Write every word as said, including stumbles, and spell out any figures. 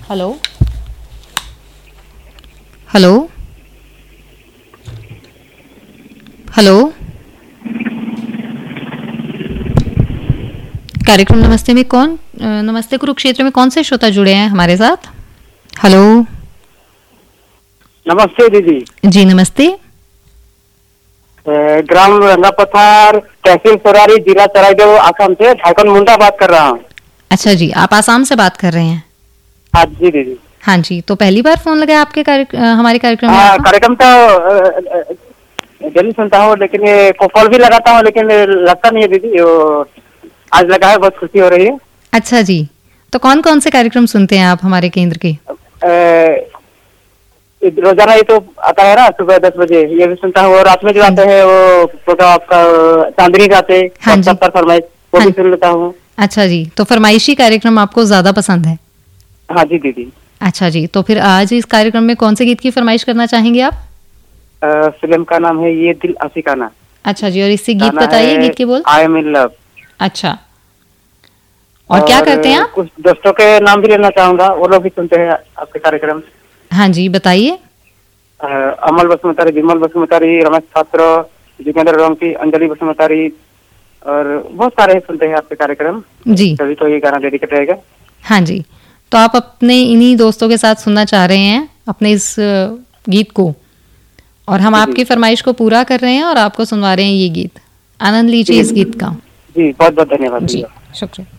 Hello hello hello कार्यक्रम नमस्ते में कौन नमस्ते कुरुक्षेत्र में कौन से श्रोता जुड़े हैं हमारे साथ? हेलो नमस्ते दीदी। जी नमस्ते। ग्राम रंगापथार, तहसील सोरारी, जिला सरायदेव, आसाम से झारखंड मुंडा बात कर रहा हूँ। अच्छा जी, आप आसाम से बात कर रहे हैं? हाँ जी दीदी। हाँ जी, तो पहली बार फोन लगाया आपके कार्य हमारे कार्यक्रम में? हाँ, कार्यक्रम तो डेली सुनता हूँ, लेकिन ये कॉल भी लगाता हूँ, लेकिन लगता नहीं है दीदी। आज लगा है, बहुत खुशी हो रही है। अच्छा जी, तो कौन कौन से कार्यक्रम सुनते हैं आप हमारे केंद्र के? रोजाना ये तो आता है ना, सुबह दस बजे ये भी सुनता हूँ, और रात में जो आते हैं वो प्रोग्राम आपका चांदनी गाते पर फरमाइश, वो भी सुन लेता हूँ। अच्छा जी, तो फरमाइशी कार्यक्रम आपको ज्यादा पसंद है? हाँ जी दीदी। अच्छा जी, तो फिर आज इस कार्यक्रम में कौन से गीत की फरमाइश करना चाहेंगे आप? फिल्म का नाम है ये दिल आशिकाना। अच्छा जी, और इससे गीत बताइए, गीत के बोल। I am in love. अच्छा, और, और क्या करते हैं आप? कुछ दोस्तों के नाम भी लेना चाहूंगा, वो लोग भी सुनते हैं आपके कार्यक्रम। हाँ जी बताइए। अमल बसुमतारी, विमल बसुमतारी, रमेश छात्र, जितेंद्र रोंकी, अंजलि बसुमतारी, और बहुत सारे सुनते हैं आपके कार्यक्रम जी। तभी तो ये गाना डेडिकेट रहेगा। हाँ जी, तो आप अपने इन्हीं दोस्तों के साथ सुनना चाह रहे हैं अपने इस गीत को, और हम आपकी फरमाइश को पूरा कर रहे हैं और आपको सुनवा रहे हैं ये गीत। आनंद लीजिए इस गीत का। जी बहुत बहुत धन्यवाद जी, शुक्रिया।